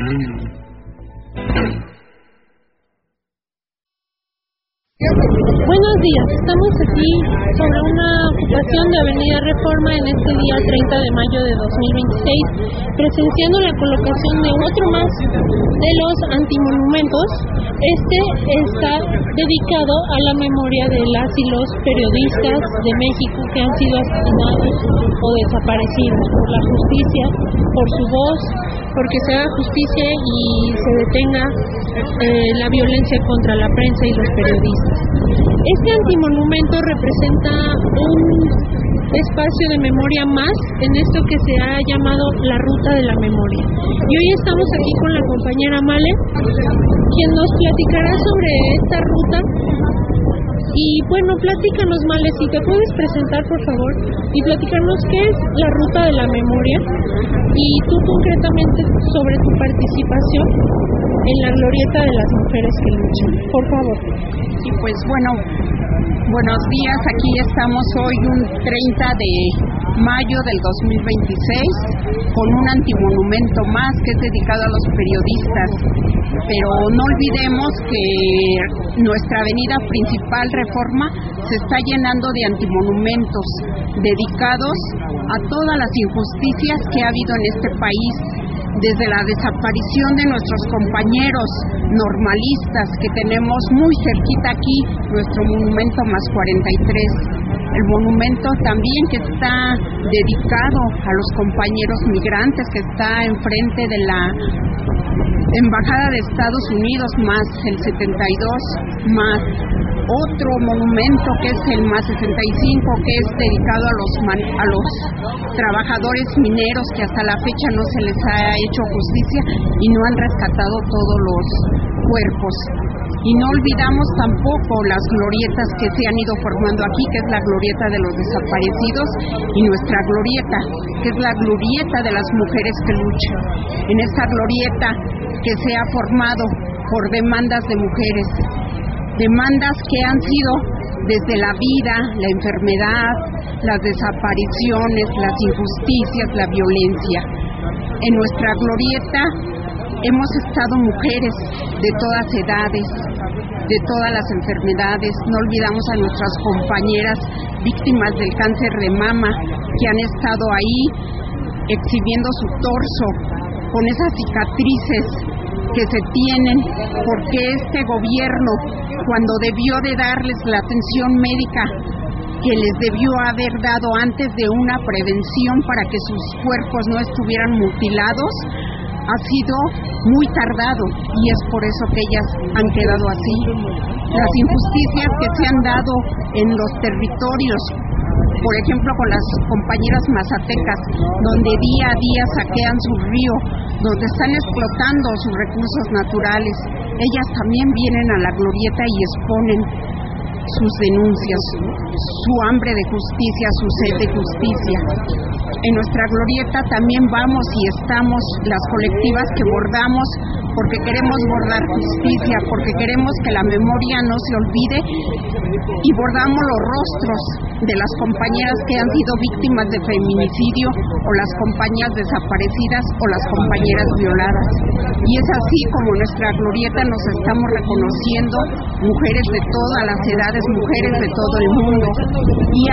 Buenos días, estamos aquí sobre una ocupación de Avenida Reforma en este día 30 de mayo de 2026, presenciando la colocación de otro más de los antimonumentos. Este está dedicado a la memoria de las y los periodistas de México que han sido asesinados o desaparecidos por la justicia, por su voz, porque se haga justicia y se detenga la violencia contra la prensa y los periodistas. Este antimonumento representa un espacio de memoria más en esto que se ha llamado la Ruta de la Memoria. Y hoy estamos aquí con la compañera Male, quien nos platicará sobre esta ruta. Y bueno, platícanos, Male, si te puedes presentar, por favor, y platicarnos qué es la Ruta de la Memoria y tú concretamente sobre tu participación en la glorieta de las mujeres que luchan. Por favor. Y pues bueno, buenos días, aquí estamos hoy un 30 de mayo del 2026 con un antimonumento más que es dedicado a los periodistas, pero no olvidemos que nuestra avenida principal Reforma se está llenando de antimonumentos dedicados a todas las injusticias que ha habido en este país, desde la desaparición de nuestros compañeros normalistas que tenemos muy cerquita aquí, nuestro monumento más 43, el monumento también que está dedicado a los compañeros migrantes que está enfrente de la Embajada de Estados Unidos, más el 72, más otro monumento que es el más 65, que es dedicado a los trabajadores mineros que hasta la fecha no se les ha hecho justicia y no han rescatado todos los cuerpos. Y no olvidamos tampoco las glorietas que se han ido formando aquí, que es la glorieta de los desaparecidos y nuestra glorieta, que es la glorieta de las mujeres que luchan. En esta glorieta que se ha formado por demandas de mujeres, demandas que han sido desde la vida, la enfermedad, las desapariciones, las injusticias, la violencia. En nuestra glorieta hemos estado mujeres de todas edades, de todas las enfermedades. No olvidamos a nuestras compañeras víctimas del cáncer de mama que han estado ahí exhibiendo su torso con esas cicatrices que se tienen, porque este gobierno, cuando debió de darles la atención médica que les debió haber dado antes de una prevención para que sus cuerpos no estuvieran mutilados, ha sido muy tardado y es por eso que ellas han quedado así. Las injusticias que se han dado en los territorios, por ejemplo con las compañeras mazatecas, donde día a día saquean su río, donde están explotando sus recursos naturales, ellas también vienen a la glorieta y exponen sus denuncias, su hambre de justicia, su sed de justicia. En nuestra glorieta también vamos y estamos las colectivas que bordamos porque queremos bordar justicia, porque queremos que la memoria no se olvide y bordamos los rostros de las compañeras que han sido víctimas de feminicidio o las compañeras desaparecidas o las compañeras violadas. Y es así como nuestra glorieta nos estamos reconociendo, mujeres de todas las edades, mujeres de todo el mundo. Y